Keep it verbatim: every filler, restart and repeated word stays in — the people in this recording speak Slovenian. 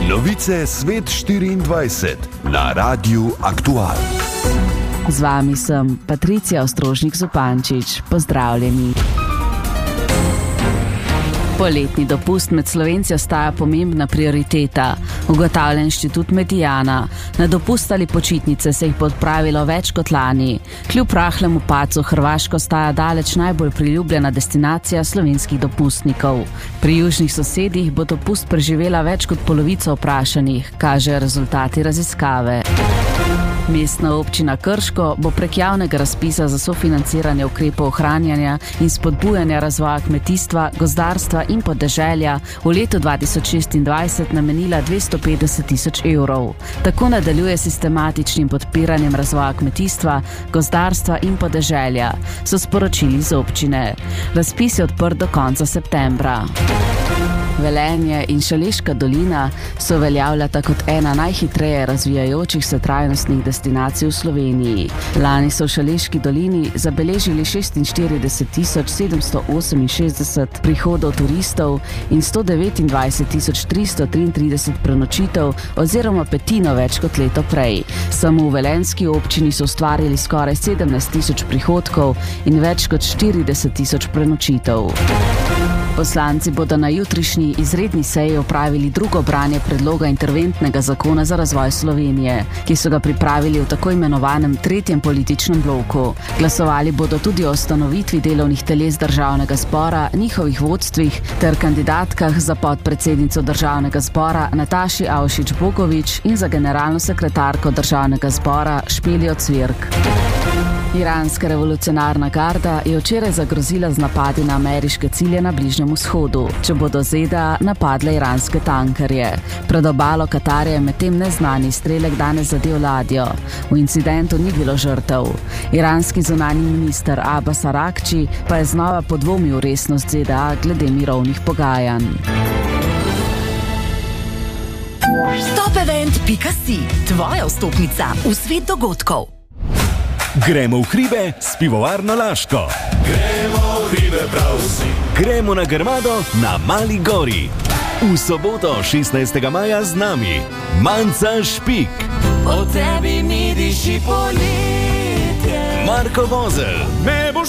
Novice Svet štiriindvajset na Radiu Aktual. Z vami sem Patricija Ostrožnik-Zupančič. Pozdravljeni. Poletni dopust med Slovenci ostaja pomembna prioriteta, ugotavlja inštitut Mediana. Na dopust ali počitnice se jih bo odpravilo več kot lani. Kljub rahlemu padcu Hrvaška ostaja daleč najbolj priljubljena destinacija slovenskih dopustnikov. Pri južnih sosedih bo dopust preživela več kot polovico vprašanih, kažejo rezultati raziskave. Mestna občina Krško bo prek javnega razpisa za sofinanciranje ukrepov ohranjanja in spodbujanja razvoja kmetijstva, gozdarstva in podeželja v letu dva tisoč šestindvajset namenila dvesto petdeset tisoč evrov. Tako nadaljuje sistematičnim podpiranjem razvoja kmetijstva, gozdarstva in podeželja, so sporočili z občine. Razpis je odprt do konca septembra. Velenje in Šaleška dolina so uveljavljata kot ena najhitreje razvijajočih se trajnostnih destinacij v Sloveniji. Lani so v Šaleški dolini zabeležili šestinštirideset tisoč sedemsto oseminšestdeset prihodov turistov in sto devetindvajset tisoč tristo triintrideset prenočitev oziroma petino več kot leto prej. Samo v velenjski občini so ustvarili skoraj sedemnajst tisoč prihodkov in več kot štirideset tisoč prenočitev. Poslanci bodo na jutrišnji izredni seji opravili drugo branje predloga interventnega zakona za razvoj Slovenije, ki so ga pripravili v tako imenovanem tretjem političnem bloku. Glasovali bodo tudi o ustanovitvi delovnih teles državnega zbora, njihovih vodstvih ter kandidatkah za podpredsednico državnega zbora Nataši Avšič Bogovič in za generalno sekretarko državnega zbora Špelijo Cvirk. Iranska revolucionarna garda je včeraj zagrozila z napadi na ameriške cilje na Bližnjem vzhodu, če bodo ZDA napadle iranske tankerje. Pred obalo Katarja je medtem neznani strelek danes zadel ladjo. V incidentu ni bilo žrtev. Iranski zunanji minister Abbas Arakči pa je znova podvomil resnost ZDA glede mirovnih pogajanj. Topevent pika si, tvoja vstopnica v svet dogodkov. Gremo v hribe s pivovarno Laško. Gremo v hribe prav vsi. Gremo na Grmado na Mali gori. V soboto šestnajstega maja z nami Manca Špik. O tebi mi diši poletje. Marko Vozelj.